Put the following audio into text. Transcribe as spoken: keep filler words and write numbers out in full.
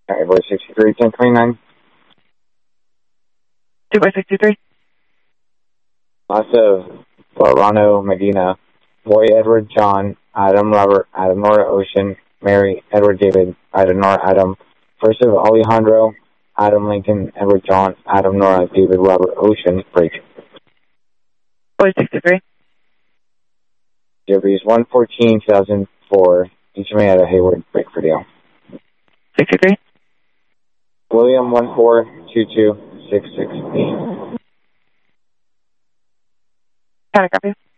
All right, voice sixty-three, ten twenty-nine. two by sixty-three. Lots of Barano Medina, Boy Edward John, Adam Robert, Adam Nora Ocean, Mary Edward David, Adam Nora Adam, first of Alejandro, Adam Lincoln, Edward John, Adam Nora David Robert Ocean, break. Voice sixty-three. J B is one fourteen two thousand four, each made out of Hayward, break for deal. sixty-three. William one four two two six six eight. Got a copy.